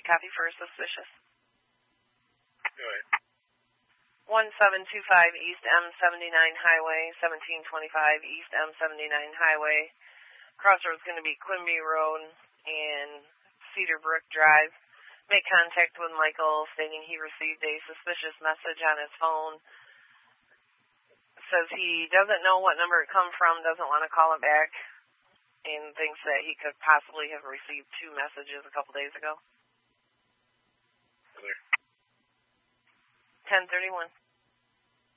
copy for suspicious. Go ahead. 1725 East M79 Highway, 1725 East M79 Highway. Crossroads going to be Quimby Road and Cedar Brook Drive. Make contact with Michael stating he received a suspicious message on his phone. Says he doesn't know what number it come from, doesn't want to call it back, and thinks that he could possibly have received 2 messages a couple days ago. Clear. 1031.